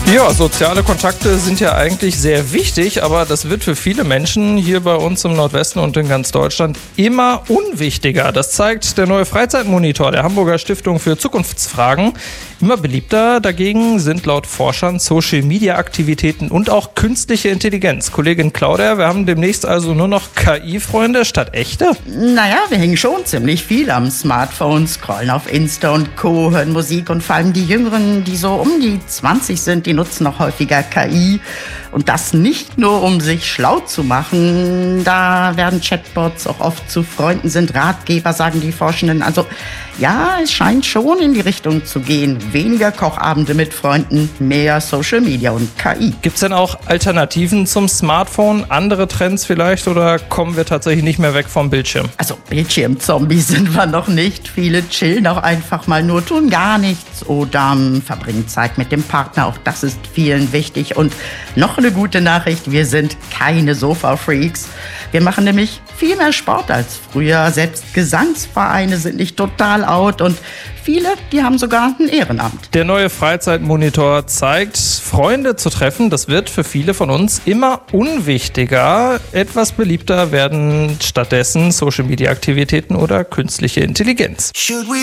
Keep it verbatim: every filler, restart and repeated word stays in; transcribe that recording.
Ja, soziale Kontakte sind ja eigentlich sehr wichtig, aber das wird für viele Menschen hier bei uns im Nordwesten und in ganz Deutschland immer unwichtiger. Das zeigt der neue Freizeitmonitor der Hamburger Stiftung für Zukunftsfragen. Immer beliebter dagegen sind laut Forschern Social-Media-Aktivitäten und auch künstliche Intelligenz. Kollegin Claudia, wir haben demnächst also nur noch K I-Freunde statt echte? Naja, wir hängen schon ziemlich viel am Smartphone, scrollen auf Insta und Co., hören Musik und vor allem die Jüngeren, die so um die zwanzig sind, die nutzen noch häufiger K I. Und das nicht nur, um sich schlau zu machen. Da werden Chatbots auch oft zu Freunden, sind Ratgeber, sagen die Forschenden. Also ja, es scheint schon in die Richtung zu gehen. Weniger Kochabende mit Freunden, mehr Social Media und K I. Gibt es denn auch Alternativen zum Smartphone? Andere Trends vielleicht? Oder kommen wir tatsächlich nicht mehr weg vom Bildschirm? Also Bildschirmzombies sind wir noch nicht. Viele chillen auch einfach mal nur, tun gar nichts oder um, verbringen Zeit mit dem Partner. Auch das ist vielen wichtig. Und noch eine gute Nachricht, wir sind keine Sofa-Freaks. Wir machen nämlich viel mehr Sport als früher. Selbst Gesangsvereine sind nicht total out und viele, die haben sogar ein Ehrenamt. Der neue Freizeitmonitor zeigt, Freunde zu treffen, das wird für viele von uns immer unwichtiger. Etwas beliebter werden stattdessen Social-Media-Aktivitäten oder künstliche Intelligenz.